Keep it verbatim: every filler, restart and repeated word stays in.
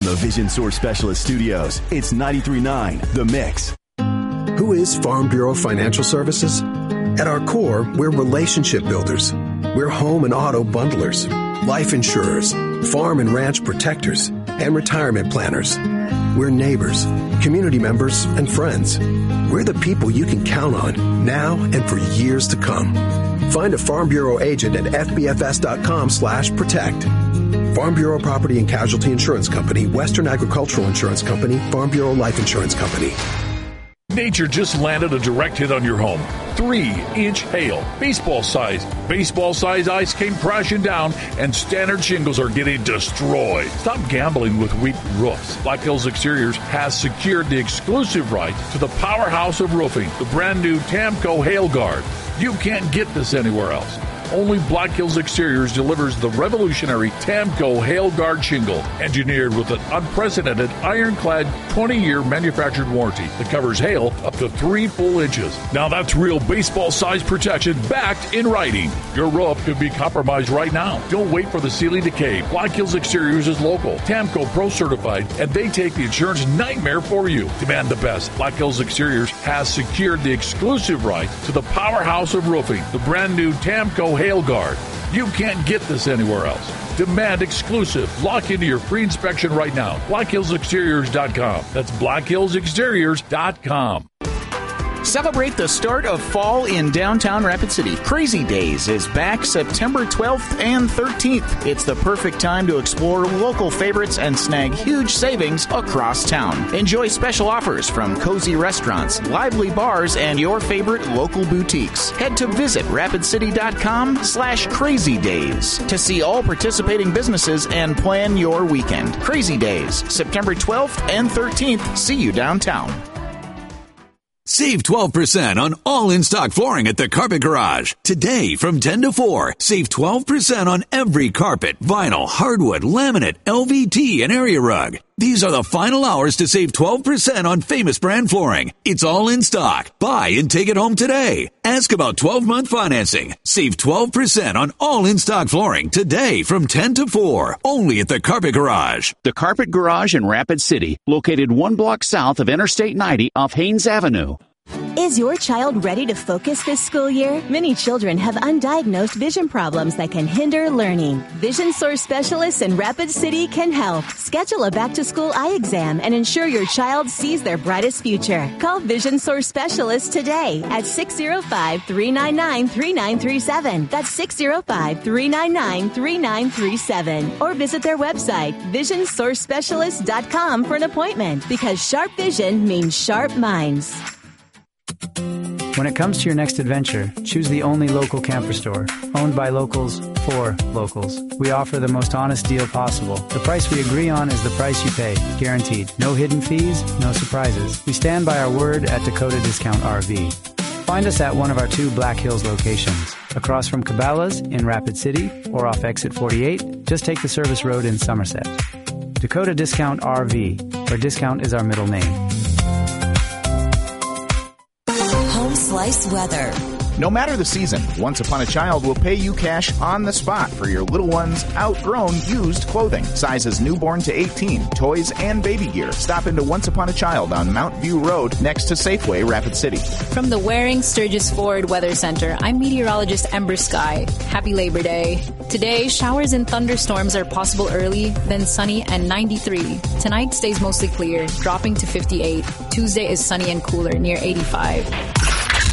the Vision Source Specialist Studios, it's ninety-three point nine The Mix. Who is Farm Bureau Financial Services? At our core, we're relationship builders. We're home and auto bundlers, life insurers, farm and ranch protectors, and retirement planners. We're neighbors, community members, and friends. We're the people you can count on now and for years to come. Find a Farm Bureau agent at f b f s dot com slash protect. Farm Bureau Property and Casualty Insurance Company, Western Agricultural Insurance Company, Farm Bureau Life Insurance Company. Nature just landed a direct hit on your home. Three-inch hail, baseball size. Baseball size ice came crashing down, and standard shingles are getting destroyed. Stop gambling with weak roofs. Black Hills Exteriors has secured the exclusive right to the powerhouse of roofing, the brand new Tamco Hail Guard. You can't get this anywhere else. Only Black Hills Exteriors delivers the revolutionary Tamco Hail Guard shingle, engineered with an unprecedented ironclad twenty-year manufactured warranty that covers hail up to three full inches. Now that's real baseball-sized protection backed in writing. Your roof could be compromised right now. Don't wait for the ceiling to cave. Black Hills Exteriors is local, Tamco Pro certified, and they take the insurance nightmare for you. Demand the best. Black Hills Exteriors has secured the exclusive right to the powerhouse of roofing, the brand new Tamco Hail Guard. You can't get this anywhere else. Demand exclusive. Lock into your free inspection right now. black hills exteriors dot com. That's black hills exteriors dot com. Celebrate the start of fall in downtown Rapid City. Crazy Days is back September twelfth and thirteenth. It's the perfect time to explore local favorites and snag huge savings across town. Enjoy special offers from cozy restaurants, lively bars, and your favorite local boutiques. Head to visit rapid city dot com slash crazy days to see all participating businesses and plan your weekend. Crazy Days, September twelfth and thirteenth. See you downtown. Save twelve percent on all in-stock flooring at the Carpet Garage. Today from ten to four, save twelve percent on every carpet, vinyl, hardwood, laminate, L V T, and area rug. These are the final hours to save twelve percent on famous brand flooring. It's all in stock. Buy and take it home today. Ask about twelve-month financing. Save twelve percent on all in-stock flooring today from ten to four, only at the Carpet Garage. The Carpet Garage in Rapid City, located one block south of Interstate ninety off Haynes Avenue. Is your child ready to focus this school year? Many children have undiagnosed vision problems that can hinder learning. Vision Source Specialists in Rapid City can help. Schedule a back-to-school eye exam and ensure your child sees their brightest future. Call Vision Source Specialists today at six oh five, three nine nine, three nine three seven. That's six oh five, three nine nine, three nine three seven. Or visit their website, vision source specialist dot com, for an appointment, because sharp vision means sharp minds. When it comes to your next adventure, choose the only local camper store, owned by locals for locals. We offer the most honest deal possible. The price we agree on is the price you pay, guaranteed. No hidden fees, no surprises. We stand by our word at Dakota Discount R V. Find us at one of our two Black Hills locations, across from Cabela's in Rapid City or off Exit forty-eight. Just take the service road in Somerset. Dakota Discount R V, where discount is our middle name. Slice weather. No matter the season, Once Upon a Child will pay you cash on the spot for your little one's outgrown used clothing. Sizes newborn to eighteen, toys and baby gear. Stop into Once Upon a Child on Mount View Road next to Safeway, Rapid City. From the Waring Sturgis Ford Weather Center, I'm meteorologist Ember Sky. Happy Labor Day. Today, showers and thunderstorms are possible early, then sunny and ninety-three. Tonight stays mostly clear, dropping to fifty-eight. Tuesday is sunny and cooler, near eighty-five.